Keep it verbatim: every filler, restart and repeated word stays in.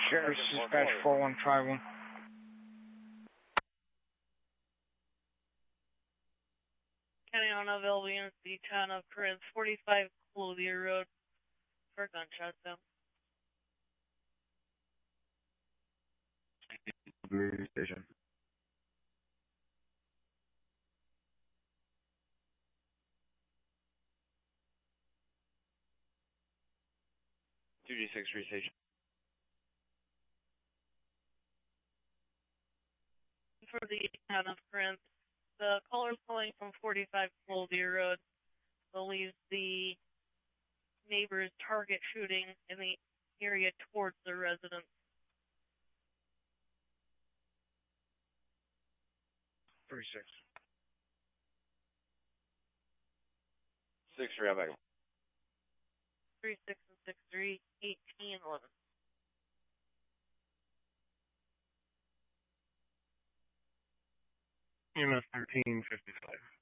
Sheriff's Dispatch four one five one. County on available units, the town of Corinth, forty-five Clothier Road, for a gunshot zone. Station. two D six station. For the town of Corinth, the caller is calling from forty-five Clothier Road. Believes the neighbor's target shooting in the area towards the residence. Three six. Six three, I'm back. Three six and six three, eighteen eleven. E M S thirteen fifty-five.